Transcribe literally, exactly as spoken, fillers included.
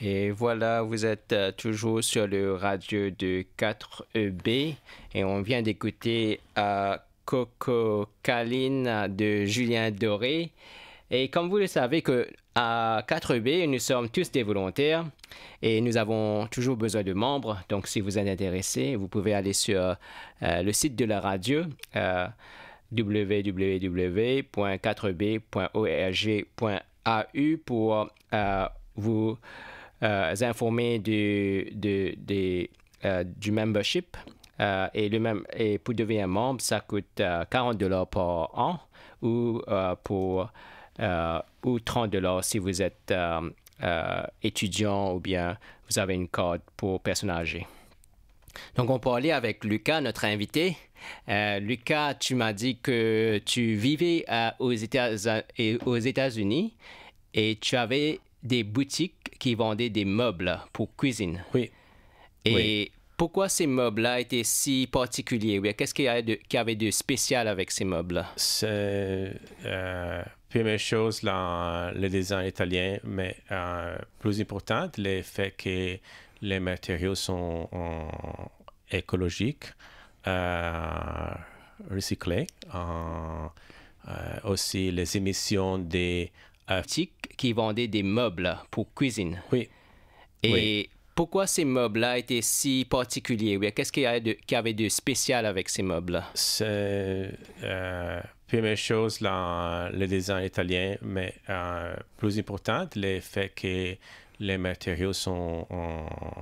Et voilà, vous êtes euh, toujours sur le radio de quatre E B et on vient d'écouter euh, Coco Caline de Julien Doré. Et comme vous le savez que à quatre E B, nous sommes tous des volontaires et nous avons toujours besoin de membres. Donc, si vous êtes intéressé, vous pouvez aller sur euh, le site de la radio euh, w w w point quatre b point org point a u pour euh, vous euh, informer du, de, de, euh, du membership. Euh, et, le même, et pour devenir membre, ça coûte euh, quarante dollars par an ou, euh, pour, euh, ou trente dollars si vous êtes euh, euh, étudiant ou bien vous avez une carte pour personnes âgées. Donc, on peut aller avec Lucas, notre invité. Euh, Lucas, tu m'as dit que tu vivais euh, aux États- aux États-Unis et tu avais des boutiques qui vendaient des meubles pour cuisine. Oui. Et Oui. pourquoi ces meubles-là étaient si particuliers? Qu'est-ce qu'il y avait de, qu'il y avait de spécial avec ces meubles? C'est euh, première chose, là, le design italien, mais euh, plus important, le fait que les matériaux sont euh, écologiques, euh, recyclés, euh, euh, aussi les émissions des euh, Boutiques qui vendaient des meubles pour cuisine. Oui. Et Oui. pourquoi ces meubles-là étaient si particuliers? Qu'est-ce qu'il y avait de, qu'il y avait de spécial avec ces meubles? C'est euh, première chose, là, le design italien, mais euh, plus important, le fait que les matériaux sont euh,